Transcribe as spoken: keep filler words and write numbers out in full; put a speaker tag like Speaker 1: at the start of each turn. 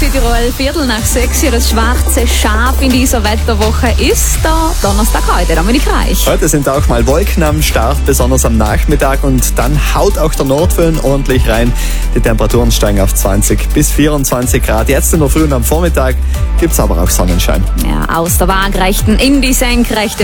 Speaker 1: Südtirol, Viertel nach sechs. Das schwarze Schaf in dieser Wetterwoche ist der Donnerstag heute, Dominik Reich.
Speaker 2: Heute sind auch mal Wolken am Start, besonders am Nachmittag, und dann haut auch der Nordföhn ordentlich rein. Die Temperaturen steigen auf zwanzig bis vierundzwanzig Grad. Jetzt in der Früh und am Vormittag gibt's aber auch Sonnenschein.
Speaker 1: Ja, aus der Waagrechten in die Senkrechte.